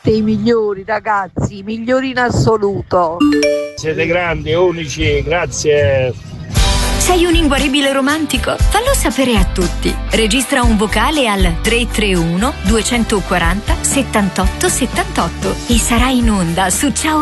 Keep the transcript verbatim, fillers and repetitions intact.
Siete i migliori ragazzi, i migliori in assoluto. Siete grandi, unici, grazie. Sei un inguaribile romantico? Fallo sapere a tutti. Registra un vocale al tre tre uno due quattro zero settantotto settantotto e sarai in onda su Ciao